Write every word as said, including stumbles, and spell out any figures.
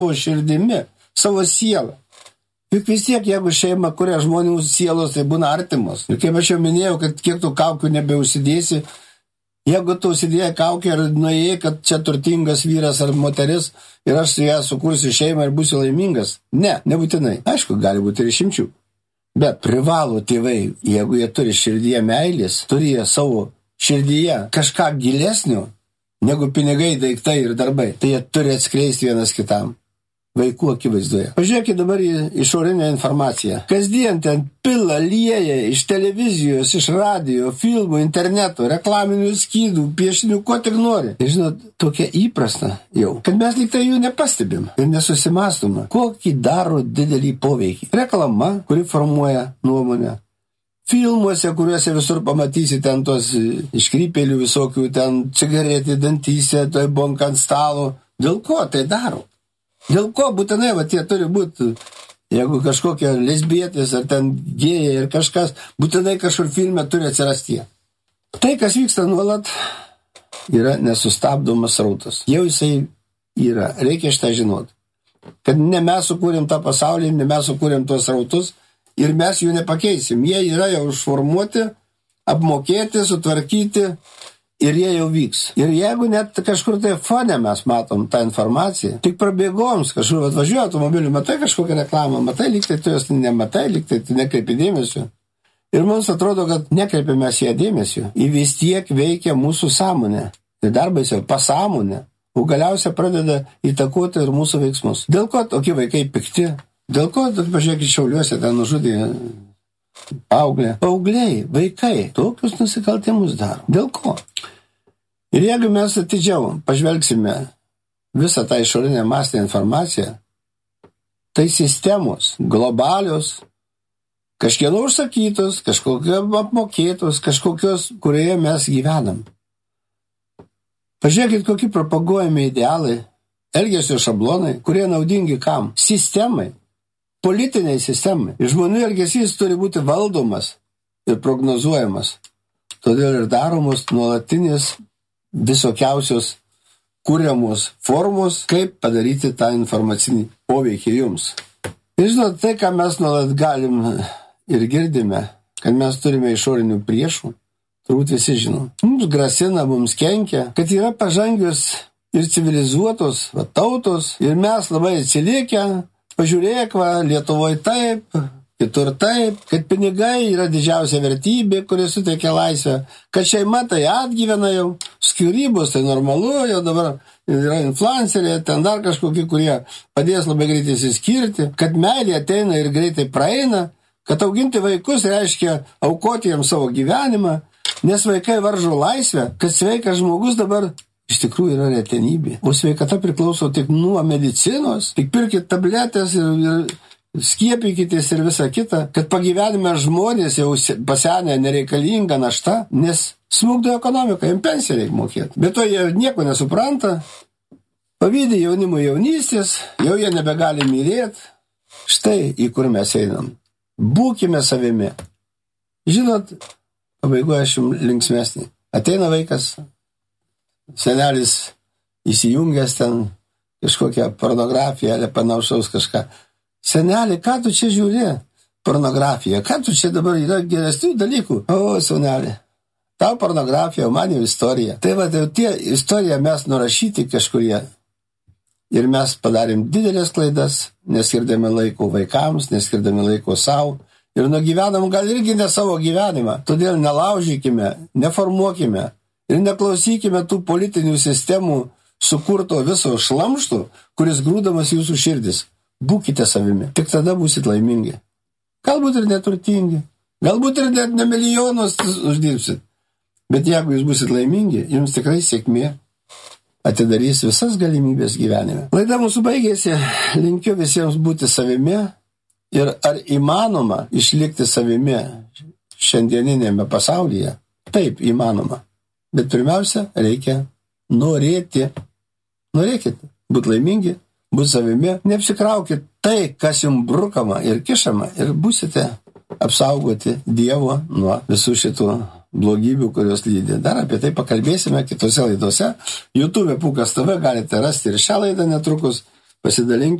savo širdimi, savo sielą. Juk vis tiek, jeigu šeima kuria žmonių sielos, tai būna artimos. Ir kaip aš jau minėjau, kad kiek tų kaukių nebeusidėsi, jeigu tu užsidėjai kaukę ir nuėjai, kad čia turtingas vyras ar moteris ir aš su ją sukursiu šeimą ir būsiu laimingas. Ne, nebūtinai. Aišku, gali būti ir išimčių. Bet privalo tėvai, jeigu jie turi širdyje meilės, turi jie savo širdyje kažką gilesnio negu pinigai, daiktai ir darbai, tai jie turi atskleisti vienas kitam. Vaikų akivaizdoje. Pažiūrėkit dabar į išorinę informaciją. Kasdien ten pila, lieja iš televizijos, iš radijo, filmų, interneto, reklaminių skydų, piešinių, ko tik nori. Ir žinot, tokia įprasta jau, kad mes lyg tai jų nepastebim ir nesusimastome, kokį daro didelį poveikį. Reklama, kuri formuoja nuomonę. Filmuose, kuriuose visur pamatysi ten tos iškrypėlių visokių, ten cigaretį dantyse, toj bonka ant stalo. Dėl ko tai daro? Dėl ko būtinai, va, tie turi būti, jeigu kažkokie lesbietės ar ten gėjai ir kažkas, būtinai kažkur filme turi atsirasti. Tai, kas vyksta nuolat, yra nesustabdomas srautas. Jau jisai yra, reikia šitą žinoti. Kad ne mes sukūrėm tą pasaulį, ne mes sukūrėm tuos srautus ir mes jų nepakeisim. Jie yra jau užformuoti, apmokėti, sutvarkyti. Ir jie jau vyks. Ir jeigu net kažkur tai fone mes matom tą informaciją, tik prabėgoms, kažkur atvažiuoja automobiliu, matai kažkokią reklamą, matai, lyg tai tu jos nematai, lyg tai tu nekreipi dėmesio. Ir mums atrodo, kad nekreipiame mes ją dėmesio. Į vis tiek veikia mūsų sąmonė. Tai darbais jau pasąmonė. O galiausia pradeda įtakoti ir mūsų veiksmus. Dėl ko tokie vaikai pikti? Dėl ko, pažiūrėkit, Šiauliuose ten nužudė paauglė. Paaugliai, vaikai, tokius nusikaltimus daro. Dėl ko? Ir jeigu mes atidžiau pažvelgsime visą tą išorinę masinę informaciją, tai sistemos globalios, kažkieno užsakytos, kažkokios apmokėtos, kažkokios, kurioje mes gyvenam. Pažiūrėkit, kokie propaguojami idealai, elgesio šablonai, kurie naudingi kam? Sistemai. Politiniai sistemai. Žmonių elgesys turi būti valdomas ir prognozuojamas. Todėl ir daromos nuolatinės visokiausios kuriamos formos, kaip padaryti tą informacinį poveikį jums. Ir žinot, tai, ką mes nuolat galim ir girdime, kad mes turime išorinių priešų, turbūt visi žinom. Mums grasina, mums kenkia, kad yra pažangios ir civilizuotos va, tautos ir mes labai atsiliekę. Pažiūrėk, va, Lietuvoje taip, kitur taip, kad pinigai yra didžiausia vertybė, kuri suteikia laisvę, kad šeima tai atgyvena jau, skyrybos tai normalu, jau dabar yra influenceriai, ten dar kažkokie, kurie padės labai greitai įsiskirti, kad meilė ateina ir greitai praeina, kad auginti vaikus reiškia aukoti jiems savo gyvenimą, nes vaikai varžo laisvę, kad sveikas žmogus dabar iš tikrųjų yra retenybė. O sveikata priklauso tik nuo medicinos, tik pirkit tabletės ir, ir skiepykitės ir visa kita, kad pagyvenime žmonės jau pasenę nereikalinga našta, nes smukdo ekonomiką, jiems pensiją reikia mokėti. Bet to jie nieko nesupranta, pavydė jaunimo jaunystės, jau jie nebegali mylėti. Štai į kur mes einam. Būkime savimi. Žinot, pabaigoje aš jums linksmesnį. Ateina vaikas, senelis įsijungęs ten kažkokią pornografiją, ar panašaus kažką. Seneli, ką tu čia žiūri? Pornografija. Ką tu čia dabar yra geresnių dalykų? O, seneli, tau pornografija, o man jau istorija. Tai va, tai tie istoriją mes nurašyti kažkurie. Ir mes padarėm didelės klaidas, neskirdami laiko vaikams, neskirdami laiko savo. Ir nugyvenam gal irgi ne savo gyvenimą. Todėl nelaužykime, neformuokime. Ir neklausykime tų politinių sistemų sukurto viso šlamšto, kuris grūdamas jūsų širdis. Būkite savimi. Tik tada būsit laimingi. Galbūt ir neturtingi. Galbūt ir net ne milijonus uždirbsit. Bet jeigu jūs būsit laimingi, jums tikrai sėkmė atidarys visas galimybės gyvenime. Laida mūsų baigėsi. Linkiu visiems būti savimi. Ir ar įmanoma išlikti savimi šiandieninėme pasaulyje? Taip, įmanoma. Bet pirmiausia, reikia norėti. Norėkit būti laimingi, būti savimi. Neapsikraukit tai, kas jums brukama ir kišama. Ir būsite apsaugoti Dievo nuo visų šitų blogybių, kurios lydi. Dar apie tai pakalbėsime kitose laidose. YouTube Pūkas T V galite rasti ir šią laidą netrukus. Pasidalink